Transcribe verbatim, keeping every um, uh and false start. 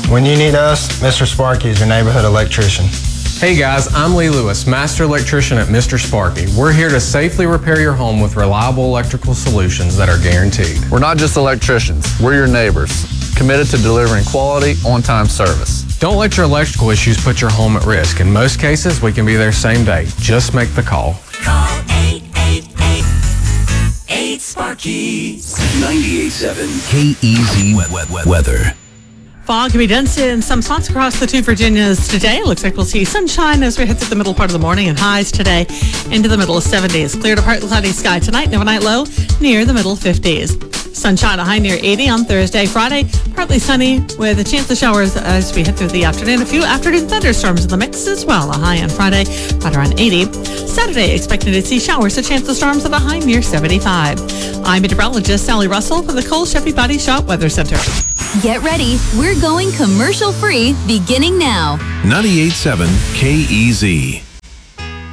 When you need us, Mister Sparky is your neighborhood electrician. Hey guys, I'm Lee Lewis, Master Electrician at Mister Sparky. We're here to safely repair your home with reliable electrical solutions that are guaranteed. We're not just electricians, we're your neighbors, committed to delivering quality, on-time service. Don't let your electrical issues put your home at risk. In most cases, we can be there same day. Just make the call. Call eight eight eight, eight Sparky. ninety-eight point seven K E Z weather. Fog can be dense in some spots across the two Virginias today. It looks like we'll see sunshine as we head through the middle part of the morning, and highs today into the middle of seventies. Clear to partly cloudy sky tonight, and overnight low near the middle fifties. Sunshine, a high near eighty on Thursday. Friday, partly sunny with a chance of showers as we head through the afternoon. A few afternoon thunderstorms in the mix as well. A high on Friday, right around eighty. Saturday, expecting to see showers, a chance of storms at a high near seventy-five. I'm meteorologist Sally Russell for the Cole Chevy Body Shop Weather Center. Get ready. We're going commercial free beginning now. ninety-eight point seven K E Z.